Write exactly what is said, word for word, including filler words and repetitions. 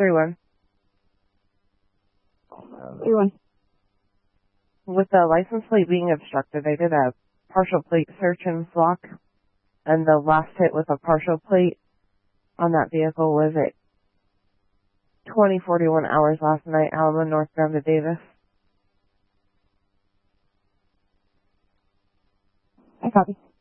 three one. three one. With the license plate being obstructed, I did a partial plate search in Flock, and the last hit with a partial plate on that vehicle was at twenty forty-one hours last night, Alma northbound to Davis. I copy.